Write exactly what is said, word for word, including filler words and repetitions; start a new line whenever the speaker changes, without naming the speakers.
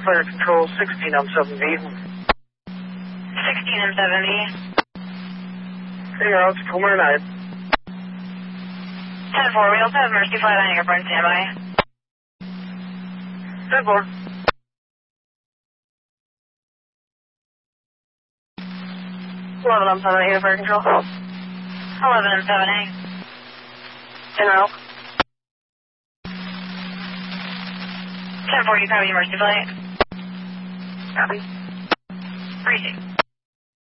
Fire Control, sixteen M seven B.
sixteen M seven B.
Hey, uh, it's Comer nine.
ten four, we also have Mercy Flight on airborne standby.
ten four.
eleven M seven eight, Fire Control. eleven M seven eight. En route. ten four, you copy Mercy Flight?
Copy.
Appreciate it.